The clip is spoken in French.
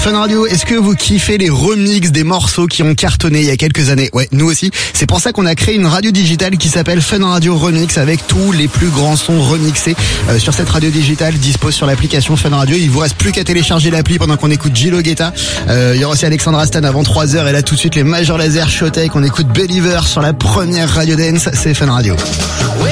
Fun Radio, est-ce que vous kiffez les remixes des morceaux qui ont cartonné il y a quelques années? Ouais, nous aussi. C'est pour ça qu'on a créé une radio digitale qui s'appelle Fun Radio Remix avec tous les plus grands sons remixés sur cette radio digitale dispose sur l'application Fun Radio. Il vous reste plus qu'à télécharger l'appli pendant qu'on écoute Gilo Guetta. Il y aura aussi Alexandra Stan avant 3h et là tout de suite les Major Lazer, Showtek. On écoute Believer sur la première radio dance, c'est Fun Radio.